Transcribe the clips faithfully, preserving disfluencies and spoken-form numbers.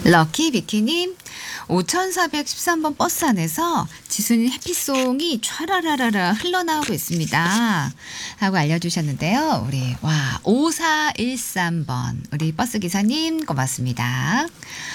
럭키 비키님, 오천사백십삼 번 버스 안에서 지수님 해피송이 촤라라라라 흘러나오고 있습니다 하고 알려주셨는데요. 우리 와 오사일삼 번 우리 버스 기사님 고맙습니다.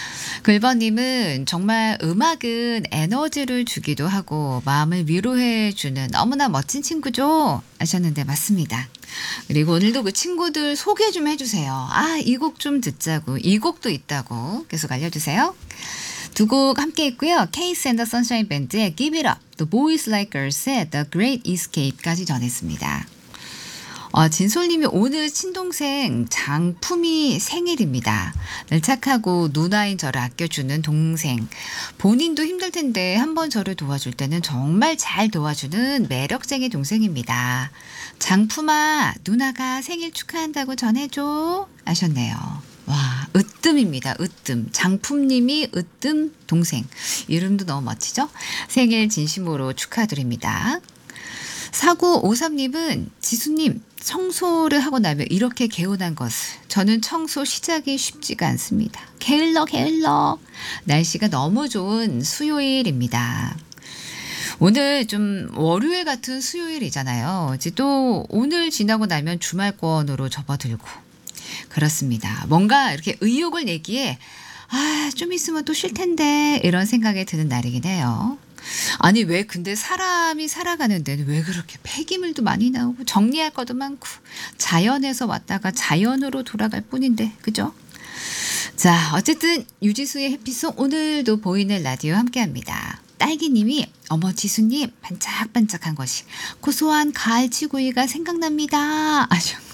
글버님은 정말 음악은 에너지를 주기도 하고 마음을 위로해 주는 너무나 멋진 친구죠 하셨는데 맞습니다. 그리고 오늘도 그 친구들 소개 좀 해주세요. 아, 이 곡 좀 듣자고, 이 곡도 있다고 계속 알려주세요. 두 곡 함께 있고요. 케이스 앤 더 선샤인 밴드의 Give It Up, The Boys Like Girls의 The Great Escape까지 전했습니다. 어, 진솔님이 오늘 친동생 장품이 생일입니다. 늘 착하고 누나인 저를 아껴주는 동생. 본인도 힘들 텐데 한번 저를 도와줄 때는 정말 잘 도와주는 매력쟁이 동생입니다. 장품아, 누나가 생일 축하한다고 전해줘 하셨네요. 와, 으뜸입니다. 으뜸. 장품님이 으뜸 동생. 이름도 너무 멋지죠? 생일 진심으로 축하드립니다. 사구오삼님은 지수님, 청소를 하고 나면 이렇게 개운한 것을. 저는 청소 시작이 쉽지가 않습니다. 게을러 게을러. 날씨가 너무 좋은 수요일입니다. 오늘 좀 월요일 같은 수요일이잖아요. 이제 또 오늘 지나고 나면 주말권으로 접어들고 그렇습니다. 뭔가 이렇게 의욕을 내기에 아, 좀 있으면 또 쉴 텐데 이런 생각이 드는 날이긴 해요. 아니 왜 근데 사람이 살아가는 데는 왜 그렇게 폐기물도 많이 나오고 정리할 것도 많고 자연에서 왔다가 자연으로 돌아갈 뿐인데 그죠? 자, 어쨌든 유지수의 해피송 오늘도 보이는 라디오 함께합니다. 딸기님이 어머 지수님 반짝반짝한 것이 고소한 가을치구이가 생각납니다 하셨고,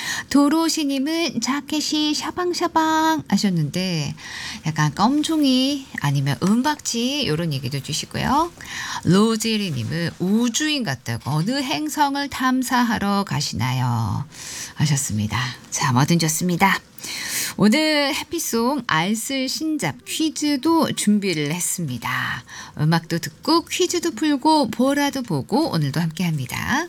도로시님은 자켓이 샤방샤방 하셨는데 약간 껌종이 아니면 은박지 이런 얘기도 주시고요. 로제리님은 우주인 같다고 어느 행성을 탐사하러 가시나요 하셨습니다. 자, 뭐든 좋습니다. 오늘 해피송 알쓸 신잡 퀴즈도 준비를 했습니다. 음악도 듣고 퀴즈도 풀고 보라도 보고 오늘도 함께합니다.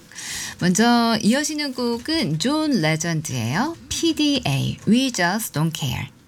먼저 이어지는 곡은 존 레전드예요. 피디에이 We Just Don't Care.